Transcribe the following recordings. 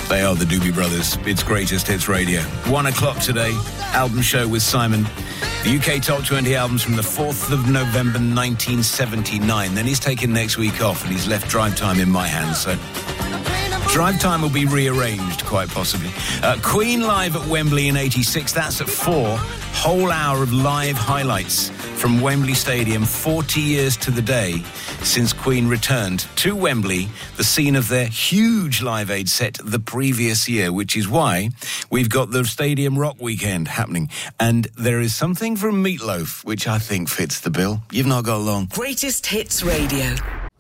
They are the Doobie Brothers. It's Greatest Hits Radio. 1 o'clock today, album show with Simon. The UK Top 20 albums from the 4th of November 1979. Then he's taken next week off and he's left Drive Time in my hands, so Drive Time will be rearranged, quite possibly. Queen live at Wembley in 86. That's at 4. Whole hour of live highlights from Wembley Stadium, 40 years to the day since Queen returned to Wembley, the scene of their huge Live Aid set the previous year, which is why we've got the Stadium Rock Weekend happening. And there is something from Meatloaf, which I think fits the bill. You've not got long. Greatest Hits Radio.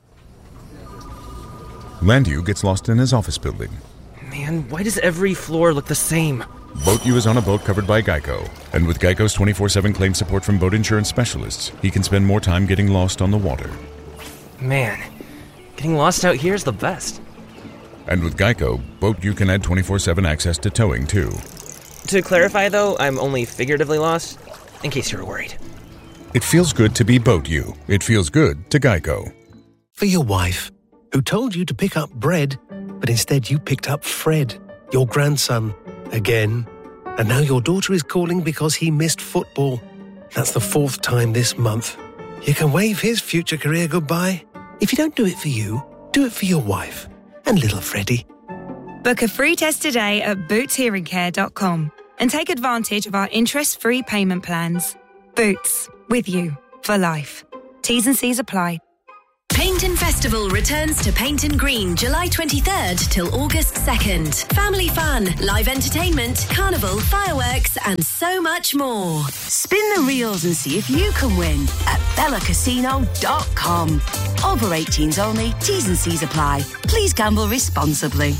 Landu gets lost in his office building. Man, why does every floor look the same? Boat U is on a boat covered by Geico. And with Geico's 24/7 claim support from boat insurance specialists, he can spend more time getting lost on the water. Man, getting lost out here is the best. And with Geico, Boat U can add 24/7 access to towing, too. To clarify, though, I'm only figuratively lost, in case you were worried. It feels good to be Boat U. It feels good to Geico. For your wife, who told you to pick up bread, but instead you picked up Fred, your grandson, again. And now your daughter is calling because he missed football. That's the 4th time this month. You can wave his future career goodbye. If you don't do it for you, do it for your wife and little Freddie. Book a free test today at bootshearingcare.com and take advantage of our interest-free payment plans. Boots, with you for life. T's and C's apply. Painton Festival returns to Painton Green July 23rd till August 2nd. Family fun, live entertainment, carnival, fireworks and so much more. Spin the reels and see if you can win at bellacasino.com. Over 18s only, T's and C's apply. Please gamble responsibly.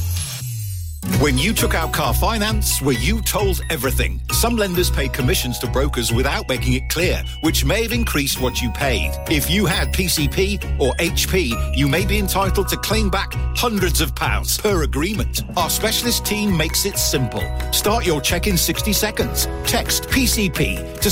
When you took out car finance, were you told everything? Some lenders pay commissions to brokers without making it clear, which may have increased what you paid. If you had PCP or HP, you may be entitled to claim back hundreds of pounds per agreement. Our specialist team makes it simple. Start your check in 60 seconds. Text PCP to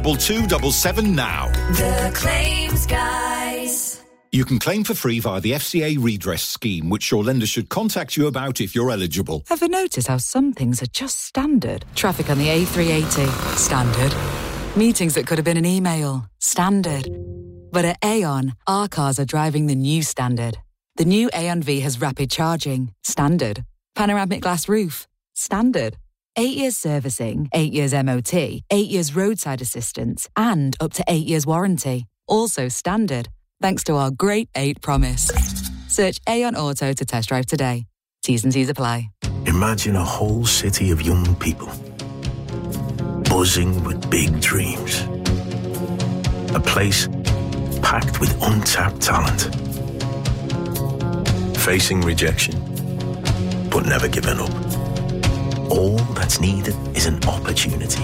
62277 now. The Claims Guys. You can claim for free via the FCA redress scheme, which your lender should contact you about if you're eligible. Ever notice how some things are just standard? Traffic on the A380, standard. Meetings that could have been an email, standard. But at Aon, our cars are driving the new standard. The new Aon V has rapid charging, standard. Panoramic glass roof, standard. 8 years servicing, 8 years MOT, 8 years roadside assistance, and up to 8 years warranty. Also standard. Thanks to our Great 8 promise. Search Aon Auto to test drive today. T's and C's apply. Imagine a whole city of young people buzzing with big dreams. A place packed with untapped talent. Facing rejection, but never giving up. All that's needed is an opportunity.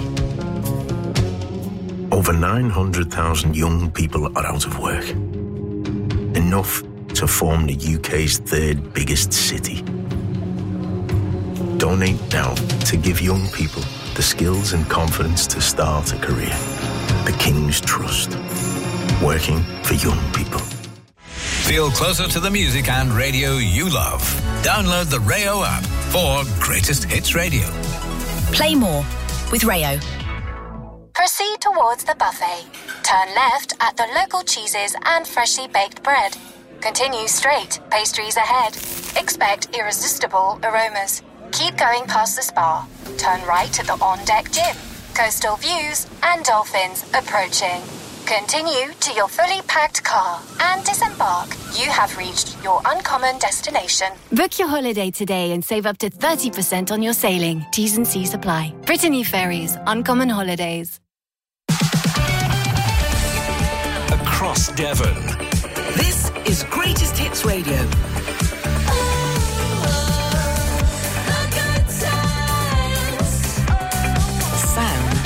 Over 900,000 young people are out of work. Enough to form the UK's 3rd biggest city. Donate now to give young people the skills and confidence to start a career. The King's Trust. Working for young people. Feel closer to the music and radio you love. Download the Rayo app for Greatest Hits Radio. Play more with Rayo. Proceed towards the buffet. Turn left at the local cheeses and freshly baked bread. Continue straight, pastries ahead. Expect irresistible aromas. Keep going past the spa. Turn right at the on-deck gym. Coastal views and dolphins approaching. Continue to your fully packed car and disembark. You have reached your uncommon destination. Book your holiday today and save up to 30% on your sailing. T's and C's apply. Brittany Ferries, Uncommon Holidays. Across Devon. This is Greatest Hits Radio